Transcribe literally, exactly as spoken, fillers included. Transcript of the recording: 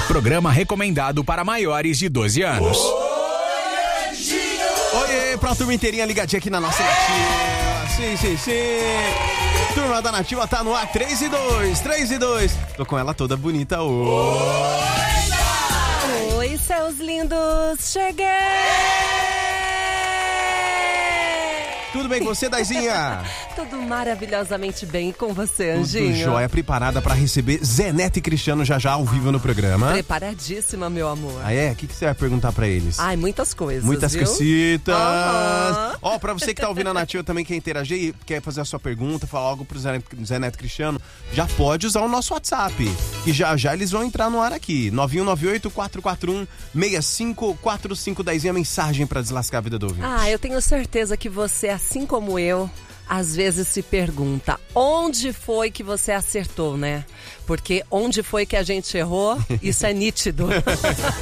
Programa recomendado para maiores de doze anos. Oiê, pra turma inteirinha ligadinha aqui na nossa Nativa. Sim, sim, sim. Turma da Nativa tá no ar, três e dois, três e dois. Tô com ela toda bonita hoje. Oi, seus lindos, cheguei! Tudo bem com você, Daizinha? Tudo maravilhosamente bem com você, Anjinho. Tudo jóia, preparada pra receber Zé Neto e Cristiano já já ao vivo no programa. Preparadíssima, meu amor. Ah, é? O que, que você vai perguntar pra eles? Ai, muitas coisas, Muitas viu? cositas. Uhum. Ó, pra você que tá ouvindo a Nativa também, quer interagir e quer fazer a sua pergunta, falar algo pro Zé Neto, Zé Neto e Cristiano, já pode usar o nosso WhatsApp. E já já eles vão entrar no ar aqui. nove um nove oito, quatro quatro um, seis cinco quatro cinco. Daizinha, mensagem pra deslascar a vida do ouvinte. Ah, eu tenho certeza que você, assim como eu, às vezes se pergunta onde foi que você acertou, né? Porque onde foi que a gente errou, isso é nítido.